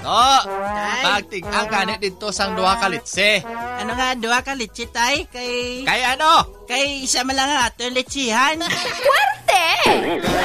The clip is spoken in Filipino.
Oh, Tay. pagtig-ang ganit dito sang duha ka litse. Ano nga, duha ka litsi, tay? Kay Kay ano? isa man lang ang atong litsihan. Kwarte!